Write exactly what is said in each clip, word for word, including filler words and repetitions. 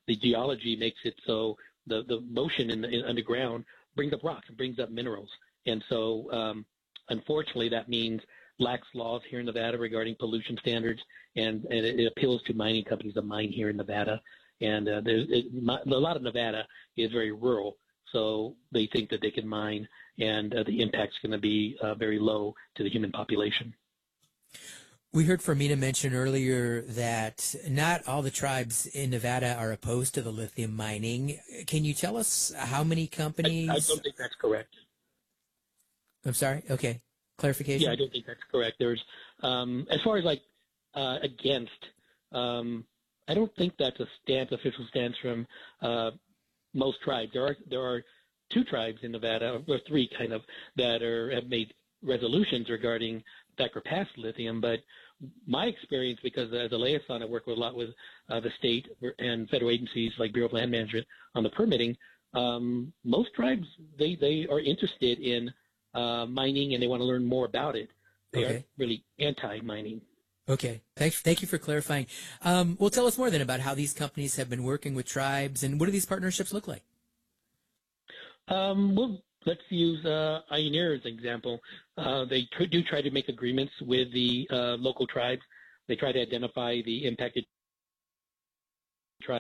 the geology makes it so the, the motion in the in underground brings up rocks and brings up minerals. And so, um, unfortunately, that means lax laws here in Nevada regarding pollution standards, and, and it, it appeals to mining companies to mine here in Nevada. And uh, there's it, a lot of Nevada is very rural, so they think that they can mine, and uh, the impact's going to be uh, very low to the human population. We heard Fermina mention earlier that not all the tribes in Nevada are opposed to the lithium mining. Can you tell us how many companies? I, I don't think that's correct. I'm sorry? Okay. Clarification? Yeah, I don't think that's correct. There's, um, as far as like uh, against, um, I don't think that's a stance, official stance from uh, most tribes. There are there are two tribes in Nevada, or three kind of, that are have made resolutions regarding Thacker Pass lithium. But my experience, because as a liaison, I work with a lot with uh, the state and federal agencies like Bureau of Land Management on the permitting. Um, most tribes they they are interested in uh, mining, and they want to learn more about it. They okay. are really anti-mining. Okay. Thanks. Thank you for clarifying. Um, well, tell us more then about how these companies have been working with tribes, and what do these partnerships look like? Um, well, let's use uh, Ioneer as an example. Uh, they tr- do try to make agreements with the uh, local tribes. They try to identify the impacted tribes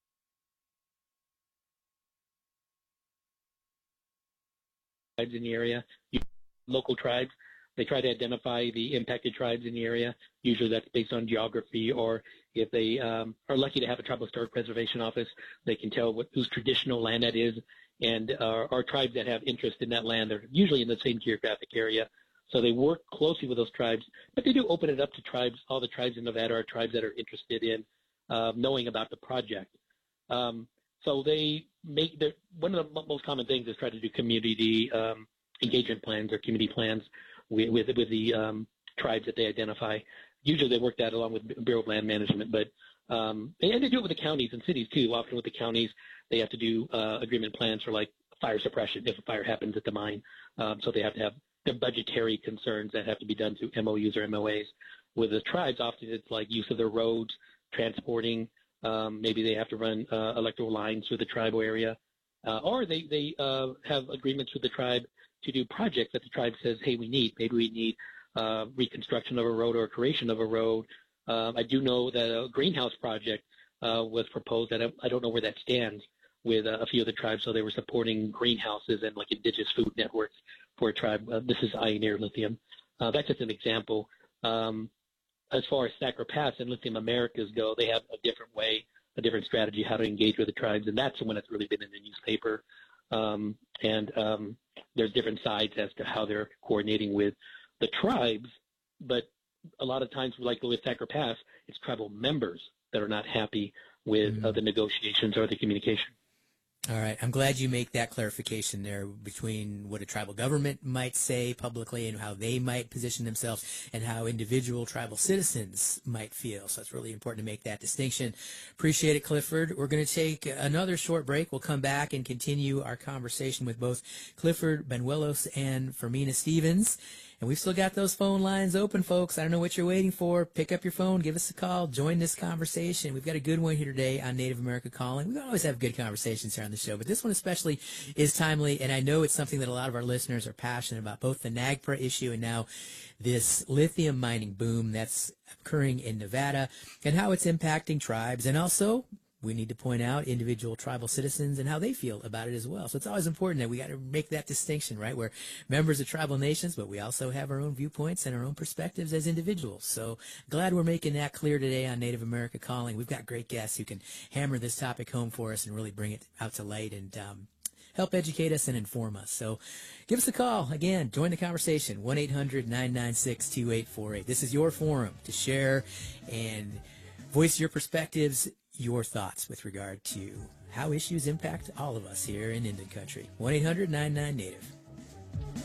in the area, local tribes. They try to identify the impacted tribes in the area. Usually that's based on geography, or if they um, are lucky to have a tribal historic preservation office, they can tell what, whose traditional land that is. And uh, our tribes that have interest in that land, they're usually in the same geographic area. So they work closely with those tribes, but they do open it up to tribes. All the tribes in Nevada are tribes that are interested in uh, knowing about the project. Um, so they make their, one of the most common things is try to do community um, engagement plans or community plans with, with, with the um, tribes that they identify. Usually they work that along with Bureau of Land Management, but um, and they do it with the counties and cities too. Often with the counties, they have to do uh, agreement plans for like fire suppression if a fire happens at the mine. Um, so they have to have their budgetary concerns that have to be done through M O Us or M O As. With the tribes, often it's like use of their roads, transporting. Um, maybe they have to run uh, electrical lines through the tribal area, uh, or they they uh, have agreements with the tribe to do projects that the tribe says, hey, we need. Maybe we need uh, reconstruction of a road or creation of a road. Uh, I do know that a greenhouse project uh, was proposed. That I, I don't know where that stands with uh, a few of the tribes. So they were supporting greenhouses and like indigenous food networks for a tribe. Uh, this is Ioneer Lithium. Uh, that's just an example. Um, as far as Thacker Pass and Lithium Americas go, they have a different way, a different strategy how to engage with the tribes, and that's the one that's really been in the newspaper. Um, and um, there's different sides as to how they're coordinating with the tribes, but a lot of times, like with Thacker Pass, it's tribal members that are not happy with mm-hmm. uh, the negotiations or the communication. All right. I'm glad you make that clarification there between what a tribal government might say publicly and how they might position themselves and how individual tribal citizens might feel. So it's really important to make that distinction. Appreciate it, Clifford. We're going to take another short break. We'll come back and continue our conversation with both Clifford Banuelos and Fermina Stevens. And we've still got those phone lines open, folks. I don't know what you're waiting for. Pick up your phone, give us a call, join this conversation. We've got a good one here today on Native America Calling. We always have good conversations here on the show, but this one especially is timely, and I know it's something that a lot of our listeners are passionate about, both the NAGPRA issue and now this lithium mining boom that's occurring in Nevada and how it's impacting tribes, and also we need to point out individual tribal citizens and how they feel about it as well. So it's always important that we got to make that distinction, right? We're members of tribal nations, but we also have our own viewpoints and our own perspectives as individuals. So glad we're making that clear today on Native America Calling. We've got great guests who can hammer this topic home for us and really bring it out to light and um, help educate us and inform us. So give us a call. Again, join the conversation, one eight hundred nine nine six two eight four eight. This is your forum to share and voice your perspectives, your thoughts with regard to how issues impact all of us here in Indian Country. one eight hundred nine nine Native.